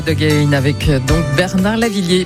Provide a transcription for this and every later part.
De Gain avec donc Bernard Lavilliers.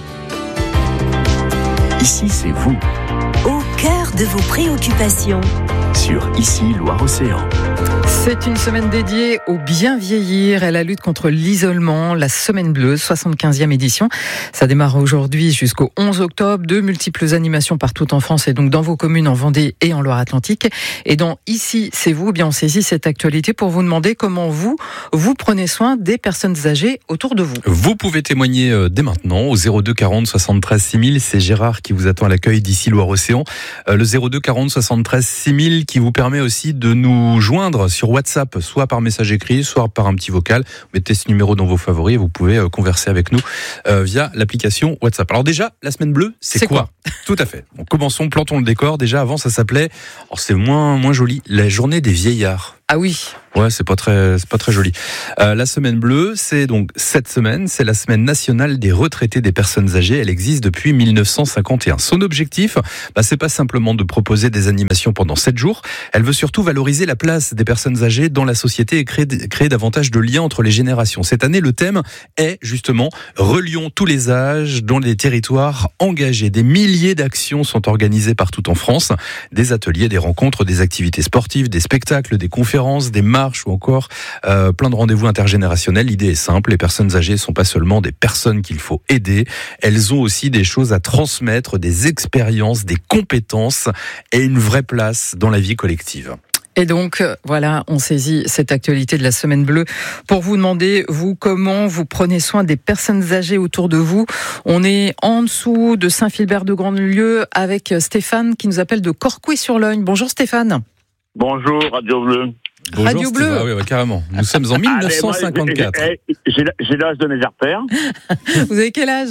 Ici, c'est vous. Au cœur de vos préoccupations. Sur Ici, Loire-Océan. C'est une semaine dédiée au bien vieillir et à la lutte contre l'isolement, la Semaine Bleue, 75e édition. Ça démarre aujourd'hui jusqu'au 11 octobre. De multiples animations partout en France et donc dans vos communes en Vendée et en Loire-Atlantique. Et dans Ici, c'est vous, eh bien on saisit cette actualité pour vous demander comment vous prenez soin des personnes âgées autour de vous. Vous pouvez témoigner dès maintenant au 02 40 73 6000. C'est Gérard qui vous attend à l'accueil d'Ici Loire-Océan. Le 02 40 73 6000 qui vous permet aussi de nous joindre sur WhatsApp, soit par message écrit, soit par un petit vocal. Vous mettez ce numéro dans vos favoris et vous pouvez converser avec nous via l'application WhatsApp. Alors déjà, la Semaine Bleue, c'est quoi ? Tout à fait. Donc, commençons, plantons le décor. Déjà, avant, ça s'appelait, c'est moins joli, la journée des vieillards. Ah oui. Ouais, c'est pas très joli. La Semaine Bleue, c'est donc cette semaine, c'est la semaine nationale des retraités des personnes âgées. Elle existe depuis 1951. Son objectif, c'est pas simplement de proposer des animations pendant 7 jours. Elle veut surtout valoriser la place des personnes âgées dans la société et créer davantage de liens entre les générations. Cette année, le thème est justement relions tous les âges dans les territoires engagés. Des milliers d'actions sont organisées partout en France. Des ateliers, des rencontres, des activités sportives, des spectacles, des conférences, des marches ou encore plein de rendez-vous intergénérationnels. L'idée est simple, les personnes âgées ne sont pas seulement des personnes qu'il faut aider, elles ont aussi des choses à transmettre, des expériences, des compétences et une vraie place dans la vie collective. Et donc, voilà, on saisit cette actualité de la Semaine Bleue pour vous demander, vous, comment vous prenez soin des personnes âgées autour de vous. On est en dessous de Saint-Philbert-de-Grandlieu avec Stéphane qui nous appelle de Corcouët-sur-Logne. Bonjour Stéphane. Bonjour, Radio Bleu. Bonjour, Radio Bleu. Oui, carrément. Nous sommes en 1954. J'ai l'âge de mes artères. Vous avez quel âge ?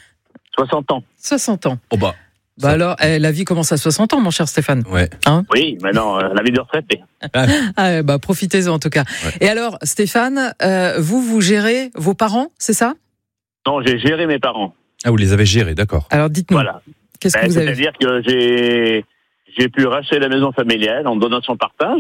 60 ans. 60 ans. Oh alors, la vie commence à 60 ans, mon cher Stéphane. Ouais. Oui, mais non, la vie de retraité. Profitez-en en tout cas. Ouais. Et alors, Stéphane, vous gérez vos parents, c'est ça ? Non, j'ai géré mes parents. Ah, vous les avez gérés, d'accord. Alors, dites-nous, Voilà. qu'est-ce que vous avez fait ? C'est-à-dire que j'ai pu racheter la maison familiale en donation partage.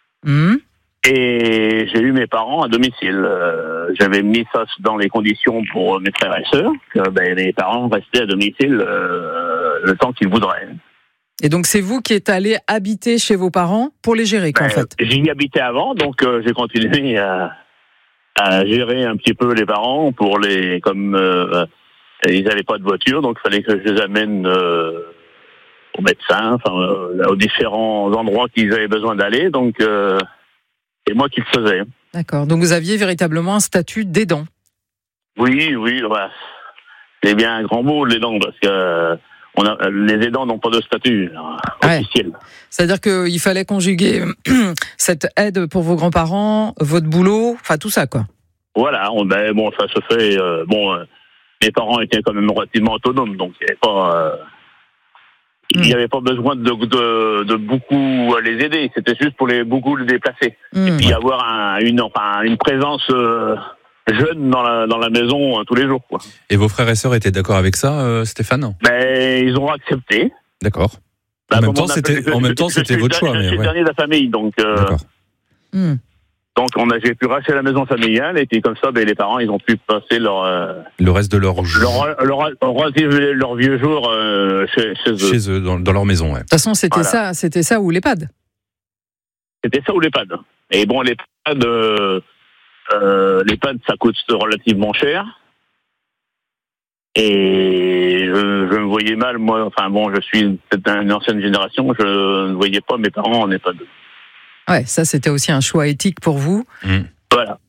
Et j'ai eu mes parents à domicile. J'avais mis ça dans les conditions pour mes frères et sœurs, que les parents restaient à domicile le temps qu'ils voudraient. Et donc, c'est vous qui êtes allé habiter chez vos parents pour les gérer, en fait. J'y habitais avant, donc j'ai continué à gérer un petit peu les parents comme ils n'avaient pas de voiture, donc il fallait que je les amène au médecin, aux différents endroits qu'ils avaient besoin d'aller, donc c'est moi qui le faisais. D'accord, donc vous aviez véritablement un statut d'aidant. Oui, c'est bien un grand mot, l'aidant, parce que les aidants n'ont pas de statut officiel. C'est-à-dire qu'il fallait conjuguer cette aide pour vos grands-parents, votre boulot, tout ça, quoi. Voilà, ça se fait. Mes parents étaient quand même relativement autonomes, donc il n'y avait pas besoin de beaucoup les aider. C'était juste pour beaucoup les déplacer. Et puis avoir une présence jeune dans la maison tous les jours, quoi. Et vos frères et sœurs étaient d'accord avec ça, Stéphane ? Ils ont accepté. D'accord. En même temps, c'était votre choix. Je suis le dernier de la famille, donc. D'accord. Donc j'ai pu racheter la maison familiale et puis comme ça, les parents, ils ont pu passer le reste de leur vieux jours chez eux. Chez eux, dans leur maison, ouais. De toute façon, c'était ça ou l'EHPAD. C'était ça ou l'EHPAD. Et l'EHPAD, ça coûte relativement cher. Et je me voyais mal, moi, je suis peut-être une ancienne génération, je ne voyais pas mes parents en EHPAD. Ouais, ça c'était aussi un choix éthique pour vous. Voilà.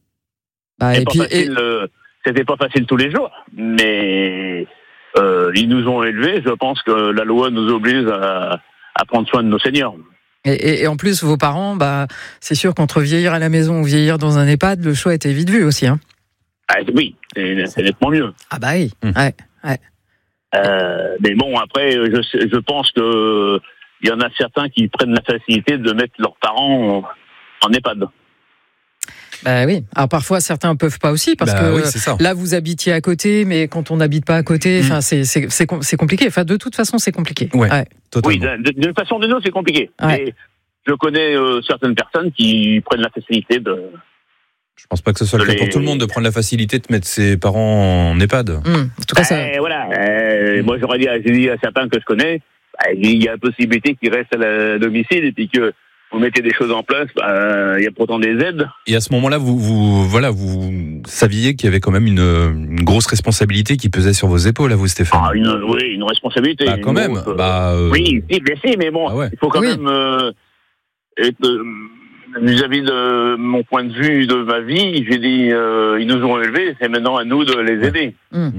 C'était pas facile tous les jours, mais ils nous ont élevés. Je pense que la loi nous oblige à prendre soin de nos seniors. Et en plus, vos parents, c'est sûr qu'entre vieillir à la maison ou vieillir dans un EHPAD, le choix était vite vu aussi. Hein. Oui, c'est nettement mieux. Ah oui, ouais. Mais bon, après, je pense que il y en a certains qui prennent la facilité de mettre leurs parents en EHPAD. Oui. Alors parfois certains peuvent pas aussi parce que là vous habitiez à côté, mais quand on n'habite pas à côté, c'est compliqué. De toute façon c'est compliqué. Ouais. Oui, d'une façon ou d'une autre c'est compliqué. Ouais. Et je connais certaines personnes qui prennent la facilité de Je pense pas que ce soit le cas pour tout le monde de prendre la facilité de mettre ses parents en EHPAD. En tout cas, ça. Voilà. Moi, j'ai dit à certains que je connais, il y a la possibilité qu'ils restent à domicile et puis que vous mettez des choses en place. Il y a pourtant des aides. Et à ce moment-là, vous saviez qu'il y avait quand même une grosse responsabilité qui pesait sur vos épaules, à vous, Stéphane. Oui, une responsabilité. Bah, quand même. Oui, mais bon, il faut quand même être vis-à-vis de mon point de vue de ma vie. J'ai dit, ils nous ont élevés, c'est maintenant à nous de les aider.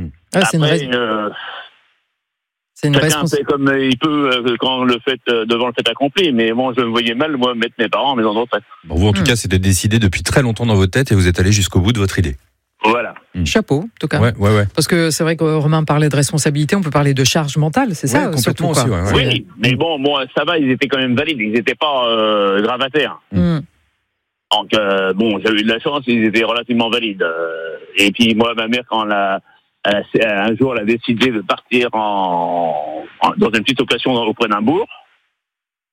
C'est une chacun responsabilité. fait comme il peut quand devant le fait accompli. Mais moi, je me voyais mal, moi, mettre mes parents en maison de retraite. Bon, vous, en tout cas, c'était décidé depuis très longtemps dans votre tête et vous êtes allé jusqu'au bout de votre idée. Voilà. Chapeau, en tout cas. Ouais. Parce que c'est vrai que Romain parlait de responsabilité, on peut parler de charge mentale, c'est ça complètement surtout, aussi. Oui, mais bon, moi, ça va, ils étaient quand même valides, ils n'étaient pas gravataires. Donc, j'ai eu de la chance, ils étaient relativement valides. Et puis, moi, ma mère, quand un jour, elle a décidé de partir dans une petite location auprès d'un bourg.